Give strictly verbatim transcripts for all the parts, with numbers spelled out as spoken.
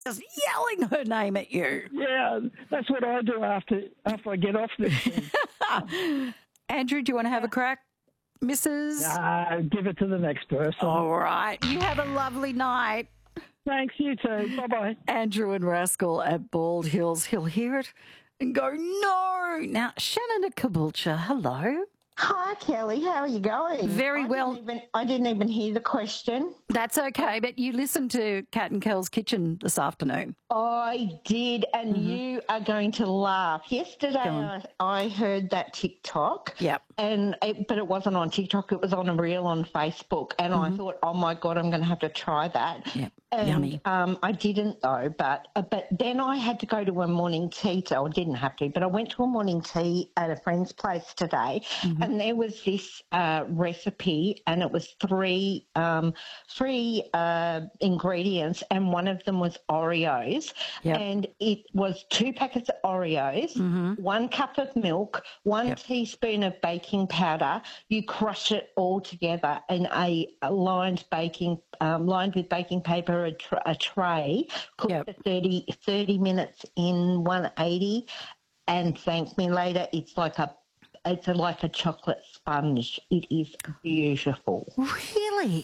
just yelling her name at you. Yeah, that's what I do after after I get off this thing. Andrew, do you want to have a crack? Missus Uh, give it to the next person. All right. You have a lovely night. Thanks, you too. Bye-bye. Andrew and Rascal at Bald Hills. He'll hear it and go, no. Now, Shannon at Caboolture, hello. Hi, Kelly. How are you going? Very I well. Didn't even, I didn't even hear the question. That's okay, but you listened to Cat and Kel's Kitchen this afternoon. I did, and mm-hmm. you are going to laugh. Yesterday, I, I heard that TikTok. Yep. And it, but it wasn't on TikTok. It was on a reel on Facebook, and mm-hmm. I thought, oh my God, I'm going to have to try that. Yep. And, Yummy. Um, I didn't though, but uh, but then I had to go to a morning tea. To, I didn't have to, but I went to a morning tea at a friend's place today, mm-hmm. and there was this uh, recipe, and it was three um, three uh, ingredients, and one of them was Oreos, yep. and it was two packets of Oreos, mm-hmm. one cup of milk, one yep. teaspoon of baking powder. You crush it all together in a, a lined baking um, lined with baking paper. A, tra- a tray, cook yep. for thirty, thirty minutes in one eighty, and thank me later. It's like a, it's a, like a chocolate sponge. It is beautiful. Really,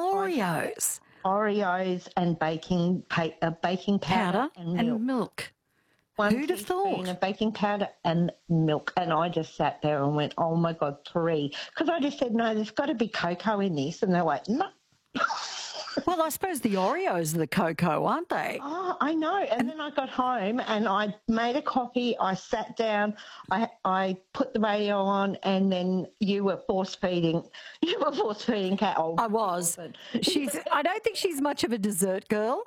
Oreos, Oreos, and baking pa- uh, baking powder, powder and milk. And milk. One Who'd have thought? Of baking powder and milk, and I just sat there and went, "Oh my God, three!" Because I just said, "No, there's got to be cocoa in this," and they're like, "No." Well, I suppose the Oreos are the cocoa, aren't they? Oh, I know. And, and then I got home and I made a coffee. I sat down. I I put the radio on, and then you were force feeding. You were force feeding Kat. Oh, I was. She's. I don't think she's much of a dessert girl.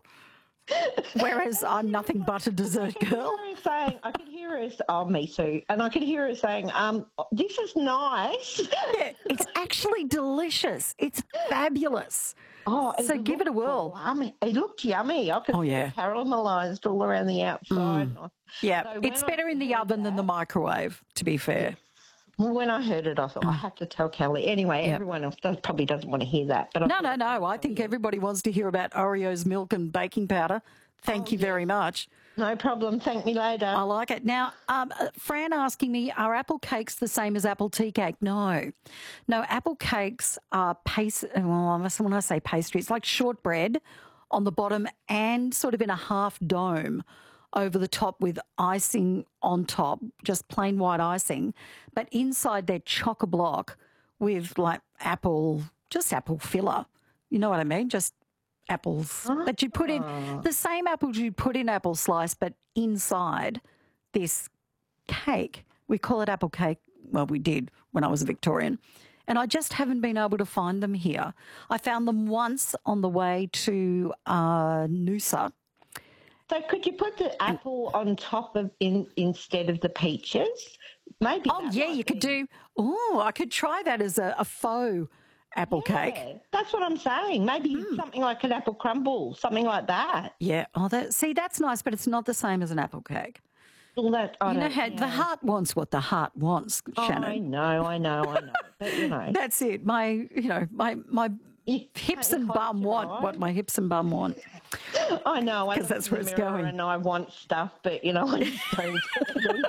Whereas I'm nothing but a dessert girl. I could hear her saying, I could hear her, oh, me too, and I could hear her saying, um, this is nice. Yeah, it's actually delicious. It's fabulous. Oh, so give it a whirl. Yummy. It looked yummy. I could oh, yeah. caramelised all around the outside. Mm. Yeah, so it's better I in the oven that, than the microwave, to be fair. Well, when I heard it, I thought, I have to tell Kelly. Anyway, yep. everyone else does, probably doesn't want to hear that. But No, no, no. I think everybody wants to hear about Oreos, milk and baking powder. Thank oh, you yeah. very much. No problem. Thank me later. I like it. Now, um, Fran asking me, are apple cakes the same as apple tea cake? No. No, apple cakes are paste. Well, when I say pastry, it's like shortbread on the bottom and sort of in a half dome over the top with icing on top, just plain white icing. But inside they're chock-a-block with like apple, just apple filler. You know what I mean? Just apples oh. that you put in, the same apples you put in apple slice, but inside this cake. We call it apple cake. Well, we did when I was a Victorian. And I just haven't been able to find them here. I found them once on the way to uh, Noosa. So could you put the apple on top of in instead of the peaches? Maybe. Oh, yeah, you be. could do. Oh, I could try that as a, a faux apple yeah, cake. That's what I'm saying. Maybe mm. something like an apple crumble, something like that. Yeah. Oh, that see, that's nice, but it's not the same as an apple cake. Well, that, I you know how yeah. the heart wants what the heart wants, Shannon. Oh, I know, I know, I know. But you know, that's it. My, you know, my my you hips and bum want right. what my hips and bum want. I know, because that's where it's going. And I want stuff, but you know, I just don't do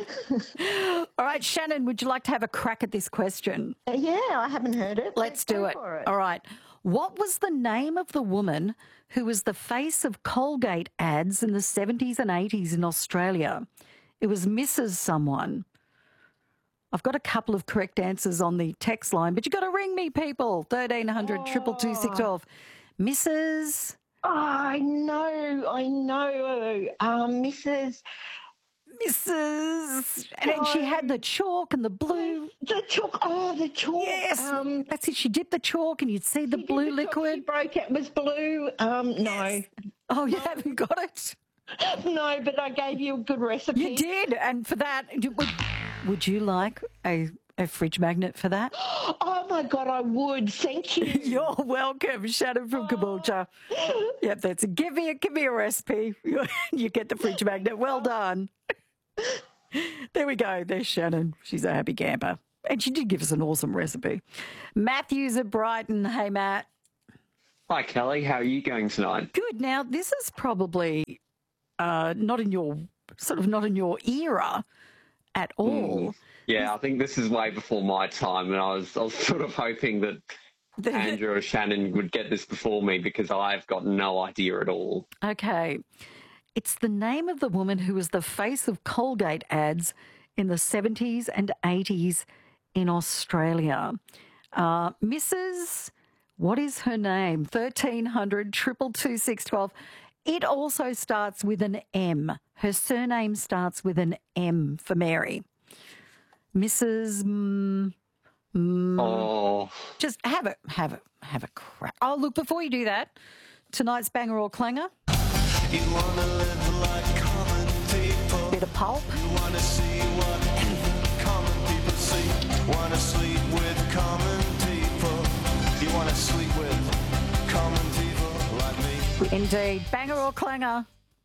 that. All right, Shannon, would you like to have a crack at this question? Uh, yeah, I haven't heard it. Let's, Let's do it. it. All right. What was the name of the woman who was the face of Colgate ads in the seventies and eighties in Australia? It was Missus Someone. I've got a couple of correct answers on the text line, but you've got to ring me, people. thirteen hundred, two two two, six one two. Missus Oh, I know, I know. Um, Missus Missus And then she had the chalk and the blue. The chalk, oh, the chalk. Yes, um, that's it. She dipped the chalk and you'd see the blue the liquid. She broke it. It was blue. Um, yes. No. Oh, you no. haven't got it? No, but I gave you a good recipe. You did, and for that, would, would you like a, a fridge magnet for that? Oh, my God, I would. Thank you. You're welcome, Shannon from Caboolture. Oh. Yep, that's it. Give me a, give me a recipe. You get the fridge magnet. Well done. There we go. There's Shannon. She's a happy camper. And she did give us an awesome recipe. Matthew's at Brighton. Hey, Matt. Hi, Kelly. How are you going tonight? Good. Now, this is probably uh, not in your sort of not in your era at all. Mm. Yeah, I think this is way before my time, and I was I was sort of hoping that The- Andrew or Shannon would get this before me because I've got no idea at all. Okay. It's the name of the woman who was the face of Colgate ads in the seventies and eighties in Australia. Uh, Missus What is her name? thirteen hundred, two two two, six one two. It also starts with an M. Her surname starts with an M for Mary. Missus Mm, Oh, just have it, have it, have a crack. Oh, look, before you do that, tonight's banger or clanger, You wanna live like common people. bit of pulp. You wanna see what common people see. Wanna sleep with common people. You wanna sleep with common people like me. Indeed. Banger or clanger?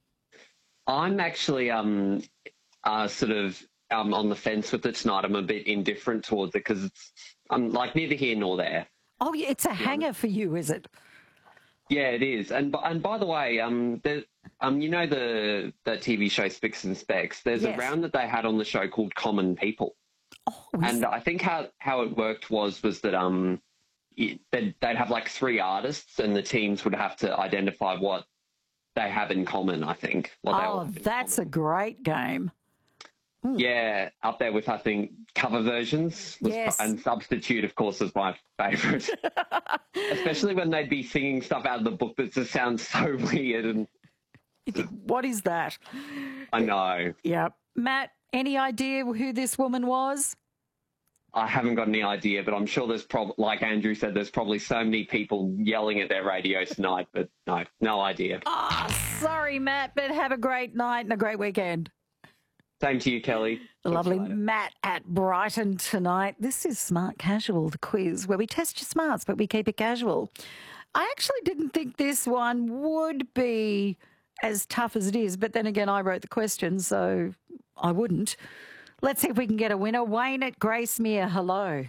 I'm actually um uh sort of um on the fence with it tonight. I'm a bit indifferent towards it because it's I'm like neither here nor there. Oh, yeah, it's a hanger for you, is it? Yeah, it is. And b- and by the way, um, the um, you know the the T V show Spicks and Specks. There's Yes. a round that they had on the show called Common People, Oh, is- and I think how how it worked was was that um, it, they'd, they'd have like three artists, and the teams would have to identify what they have in common. I think. What they all oh have in that's a common. great game. Yeah, up there with I think cover versions was, Yes. and substitute, of course, was my favourite. Especially when they'd be singing stuff out of the book that just sounds so weird, and You think, what is that? I know. Yeah. Matt, any idea who this woman was? I haven't got any idea, but I'm sure there's probably, like Andrew said, there's probably so many people yelling at their radios tonight, but no, no idea. Ah, sorry, Matt, but have a great night and a great weekend. Same to you, Kelly. Talk Lovely to you later. Matt at Brighton tonight. This is Smart Casual, the quiz, where we test your smarts, but we keep it casual. I actually didn't think this one would be as tough as it is, but then again, I wrote the question, so I wouldn't. Let's see if we can get a winner. Wayne at Gracemere, hello.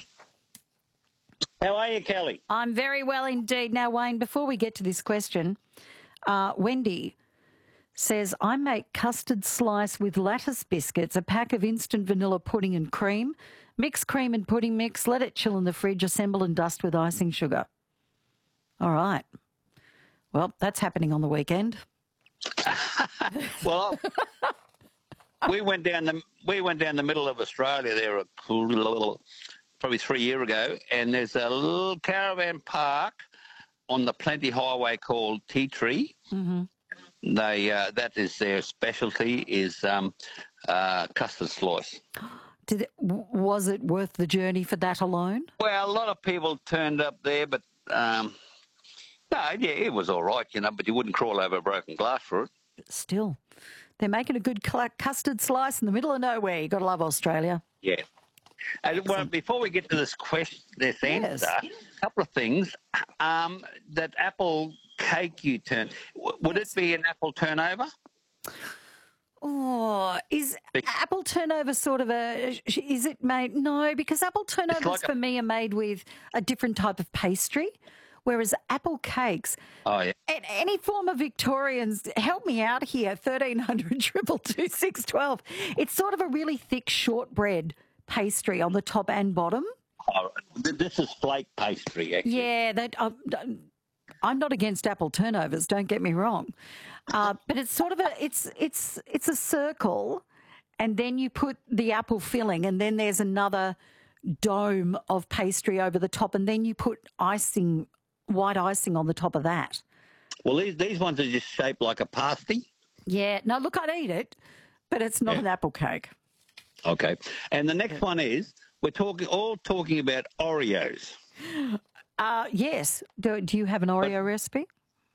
How are you, Kelly? I'm very well indeed. Now, Wayne, before we get to this question, uh, Wendy says, I make custard slice with lattice biscuits, a pack of instant vanilla pudding and cream, mix cream and pudding mix, let it chill in the fridge, assemble and dust with icing sugar. All right. Well, that's happening on the weekend. Well, we went down the we went down the middle of Australia there, a, probably three years ago, and there's a little caravan park on the Plenty Highway called Tea Tree. Mm-hmm. They uh, that is their specialty is um, uh, custard slice. Did it, w- was it worth the journey for that alone? Well, a lot of people turned up there, but um, no, yeah, it was all right, you know. But you wouldn't crawl over broken glass for it. Still, they're making a good cl- custard slice in the middle of nowhere. You got to love Australia. Yeah. And well, before we get to this question, this Yes. answer, a couple of things. Um, that apple cake you turned, w- would it be an apple turnover? Oh, is Big- apple turnover sort of a, is it made? No, because apple turnovers like a- for me are made with a different type of pastry, whereas apple cakes, Oh, yeah. and any form of Victorians, help me out here, thirteen hundred, two two two, six one two. It's sort of a really thick shortbread pastry on the top and bottom. Oh, th- this is flake pastry, actually. Yeah, that um, I'm not against apple turnovers. Don't get me wrong, uh, but it's sort of a it's it's it's a circle, and then you put the apple filling, and then there's another dome of pastry over the top, and then you put icing, white icing on the top of that. Well, these these ones are just shaped like a pasty. Yeah, no, look, I'd eat it, but it's not an apple cake. Okay. And the next one is we're talking all talking about Oreos. Uh, yes. Do, do you have an Oreo recipe?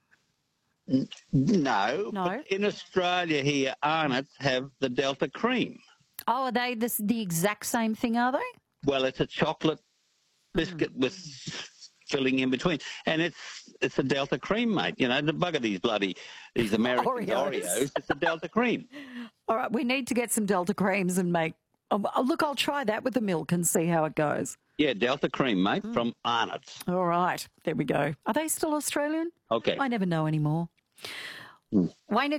No. No. But in Australia here, Arnott's have the Delta cream. Oh, are they this, the exact same thing, are they? Well, it's a chocolate biscuit with filling in between, and it's it's a Delta cream, mate. You know, the bug of these bloody these American Oreos. Oreos. It's a Delta cream. All right, we need to get some Delta creams and make. Oh, oh, look, I'll try that with the milk and see how it goes. Yeah, Delta Cream, mate, mm. from Arnott's. All right. There we go. Are they still Australian? Okay. I never know anymore. Mm. Wayne,